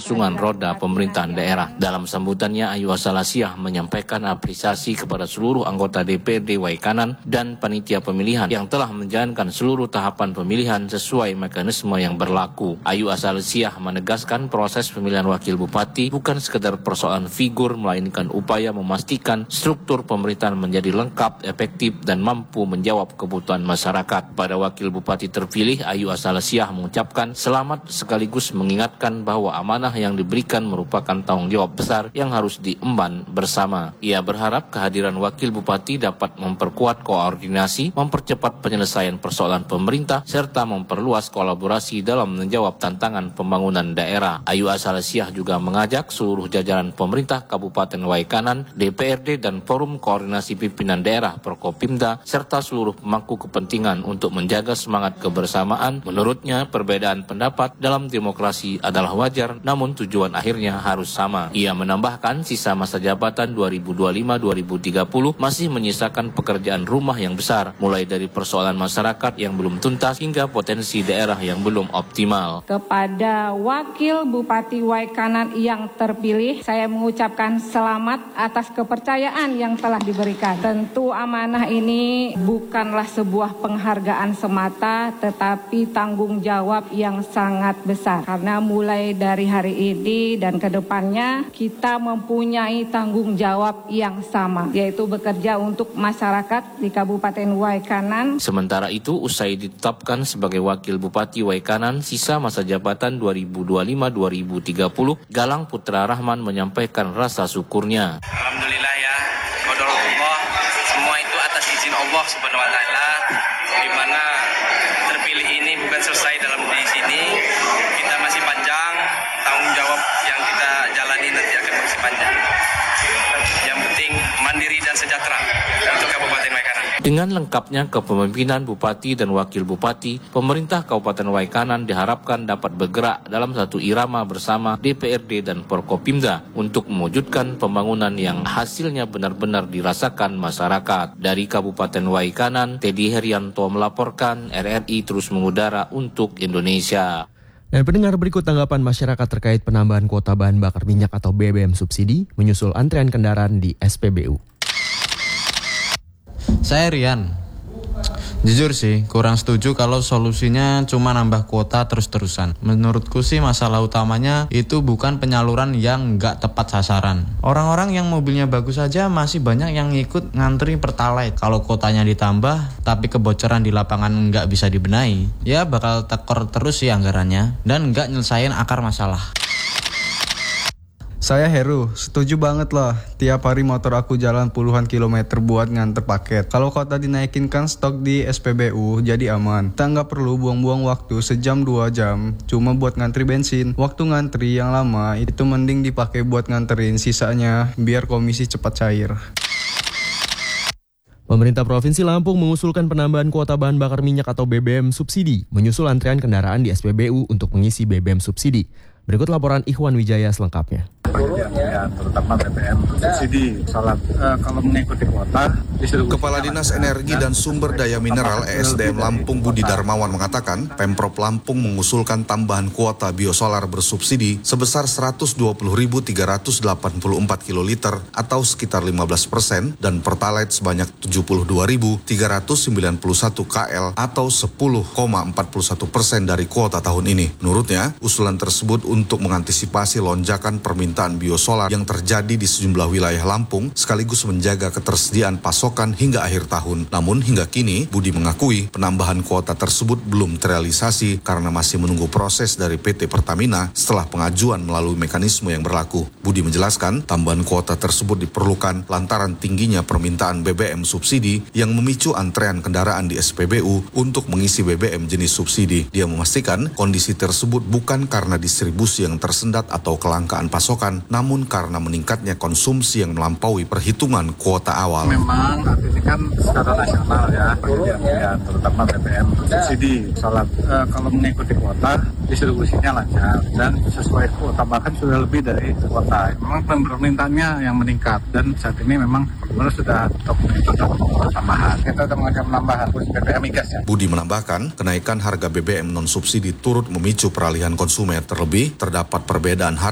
keberlangsungan roda pemerintahan daerah. Dalam sambutannya, Ayu Asalasiah menyampaikan apresiasi kepada seluruh anggota DPRD Waikanan dan panitia pemilihan yang telah menjalankan seluruh tahapan pemilihan sesuai mekanisme yang berlaku. Ayu Asalasiah menegaskan proses pemilihan wakil bupati bukan sekedar persoalan figur, melainkan upaya memastikan struktur pemerintahan menjadi lengkap, efektif, dan mampu menjawab kebutuhan masyarakat. Pada wakil bupati terpilih, Ayu Asalasiah mengucapkan selamat sekaligus mengingatkan bahwa amanah yang diberikan merupakan tanggung jawab besar yang harus diemban bersama. Ia berharap kehadiran wakil bupati dapat memperkuat koordinasi, mempercepat penyelesaian persoalan pemerintah, serta memperluas kolaborasi dalam menjawab tantangan pembangunan daerah. Ayu Asalasiah juga mengajak seluruh jajaran pemerintah Kabupaten Waikanan, DPRD, dan Forum Koordinasi Pimpinan Daerah Prokopimda, serta seluruh pemangku kepentingan untuk menjaga semangat kebersamaan. Menurutnya, perbedaan pendapat dalam demokrasi adalah wajar, namun tujuan akhirnya harus sama. Ia menambahkan sisa masa jabatan 2025-2030 masih menyisakan pekerjaan rumah yang besar, mulai dari persoalan masyarakat yang belum tuntas hingga potensi daerah yang belum optimal. Kepada Wakil Bupati Waikanan yang terpilih, saya mengucapkan selamat atas kepercayaan yang telah diberikan. Tentu amanah ini bukanlah sebuah penghargaan semata, tetapi tanggung jawab yang sangat besar. Karena mulai dari hari ini dan ke depannya, kita mempunyai tanggung jawab yang sama, yaitu bekerja untuk masyarakat di Kabupaten Waikanan. Sementara itu, usai ditetapkan sebagai Wakil Bupati Waikanan sisa masa jabatan 2025-2030, Galang Putra Rahman menyampaikan rasa syukurnya. Alhamdulillah ya, qadarullah, semua itu atas izin Allah Subhanahu wa taala, di mana terpilih ini bukan selesai dalam di sini. Kita masih panjang, tanggung jawab yang kita jalani nanti akan masih panjang. Yang penting mandiri dan sejahtera untuk Kabupaten Waikanan. Dengan lengkapnya kepemimpinan Bupati dan Wakil Bupati, pemerintah Kabupaten Waikanan diharapkan dapat bergerak dalam satu irama bersama DPRD dan Prokopimda untuk mewujudkan pembangunan yang hasilnya benar-benar dirasakan masyarakat. Dari Kabupaten Waikanan, Teddy Herianto melaporkan, RRI terus mengudara untuk Indonesia. Dan pendengar, berikut tanggapan masyarakat terkait penambahan kuota bahan bakar minyak atau BBM subsidi menyusul antrean kendaraan di SPBU. Saya Rian. Jujur sih, kurang setuju kalau solusinya cuma nambah kuota terus-terusan. Menurutku sih masalah utamanya itu bukan penyaluran yang nggak tepat sasaran. Orang-orang yang mobilnya bagus saja masih banyak yang ngikut ngantri Pertalite. Kalau kuotanya ditambah, tapi kebocoran di lapangan nggak bisa dibenahi, ya bakal tekor terus sih anggarannya, dan nggak nyelesain akar masalah. Saya Heru, setuju banget lah. Tiap hari motor aku jalan puluhan kilometer buat nganter paket. Kalau kota dinaikin kan stok di SPBU jadi aman. Kita nggak perlu buang-buang waktu sejam 2 jam cuma buat ngantri bensin. Waktu ngantri yang lama itu mending dipakai buat nganterin, sisanya biar komisi cepat cair. Pemerintah Provinsi Lampung mengusulkan penambahan kuota bahan bakar minyak atau BBM subsidi menyusul antrean kendaraan di SPBU untuk mengisi BBM subsidi. Berikut laporan Ikhwan Wijaya selengkapnya. Ya, terutama BBM subsidi. Kalau mengikuti kuota, Kepala Dinas Energi dan Sumber Daya Mineral ESDM Lampung Budi Darmawan mengatakan, Pemprov Lampung mengusulkan tambahan kuota biosolar bersubsidi sebesar 120.384 kiloliter atau sekitar 15% dan Pertalite sebanyak 72.391 KL atau 10,41% dari kuota tahun ini. Menurutnya, usulan tersebut untuk mengantisipasi lonjakan permintaan biosolar yang terjadi di sejumlah wilayah Lampung sekaligus menjaga ketersediaan pasokan hingga akhir tahun. Namun hingga kini Budi mengakui penambahan kuota tersebut belum terrealisasi karena masih menunggu proses dari PT Pertamina setelah pengajuan melalui mekanisme yang berlaku. Budi menjelaskan tambahan kuota tersebut diperlukan lantaran tingginya permintaan BBM subsidi yang memicu antrean kendaraan di SPBU untuk mengisi BBM jenis subsidi. Dia memastikan kondisi tersebut bukan karena distribusi yang tersendat atau kelangkaan pasokan, namun karena meningkatnya konsumsi yang melampaui perhitungan kuota awal. Memang saat ini kan secara nasional ya, terutama BBM subsidi. Kalau mengikuti kuota, distribusinya lancar dan sesuai kuota, bahkan sudah lebih dari kuota. Memang permintaannya yang meningkat dan saat ini memang sudah tambahan. Kita sudah mengajukan penambahan BBM migas ya. Budi menambahkan, kenaikan harga BBM non subsidi turut memicu peralihan konsumen, terlebih terdapat perbedaan harga